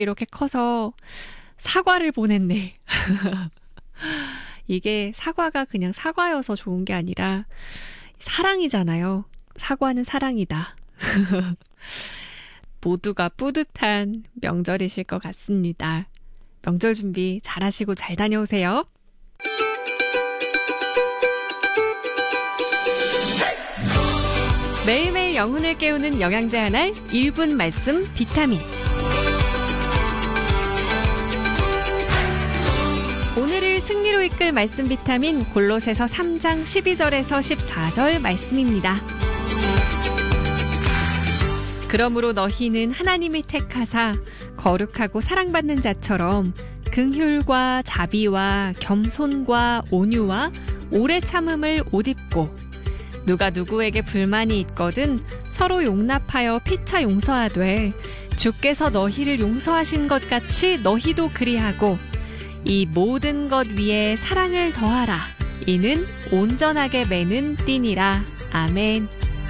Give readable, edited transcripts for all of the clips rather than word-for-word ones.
이렇게 커서 사과를 보냈네. 이게 사과가 그냥 사과여서 좋은 게 아니라 사랑이잖아요. 사과는 사랑이다. 모두가 뿌듯한 명절이실 것 같습니다. 명절 준비 잘하시고 잘 다녀오세요. 매일매일 영혼을 깨우는 영양제 하나를 1분 말씀 비타민. 오늘을 승리로 이끌 말씀 비타민 골로새서 3장 12절에서 14절 말씀입니다. 그러므로 너희는 하나님이 택하사 거룩하고 사랑받는 자처럼 긍휼과 자비와 겸손과 온유와 오래 참음을 옷 입고 누가 누구에게 불만이 있거든 서로 용납하여 피차 용서하되 주께서 너희를 용서하신 것 같이 너희도 그리하고 이 모든 것 위에 사랑을 더하라. 이는 온전하게 매는 띠니라. 아멘.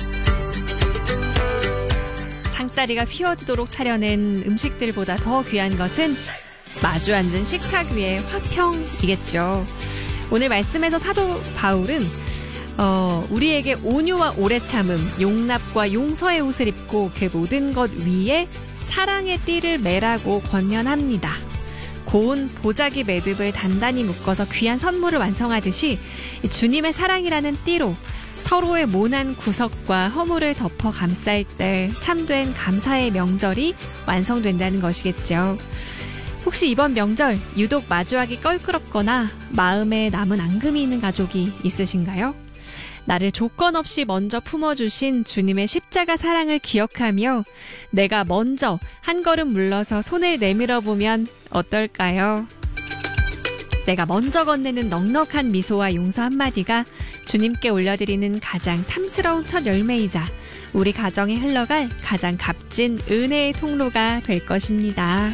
상다리가 휘어지도록 차려낸 음식들보다 더 귀한 것은 마주 앉은 식탁 위의 화평이겠죠. 오늘 말씀에서 사도 바울은 우리에게 온유와 오래 참음, 용납과 용서의 옷을 입고 그 모든 것 위에 사랑의 띠를 매라고 권면합니다. 고운 보자기 매듭을 단단히 묶어서 귀한 선물을 완성하듯이 주님의 사랑이라는 띠로 서로의 모난 구석과 허물을 덮어 감쌀 때 참된 감사의 명절이 완성된다는 것이겠죠. 혹시 이번 명절 유독 마주하기 껄끄럽거나 마음에 남은 앙금이 있는 가족이 있으신가요? 나를 조건 없이 먼저 품어주신 주님의 십자가 사랑을 기억하며 내가 먼저 한 걸음 물러서 손을 내밀어 보면 어떨까요? 내가 먼저 건네는 넉넉한 미소와 용서 한마디가 주님께 올려드리는 가장 탐스러운 첫 열매이자 우리 가정에 흘러갈 가장 값진 은혜의 통로가 될 것입니다.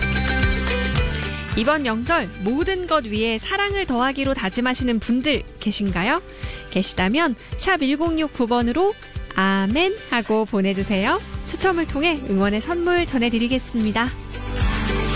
이번 명절 모든 것 위에 사랑을 더하기로 다짐하시는 분들 계신가요? 계시다면 샵 1069번으로 아멘 하고 보내주세요. 추첨을 통해 응원의 선물 전해드리겠습니다.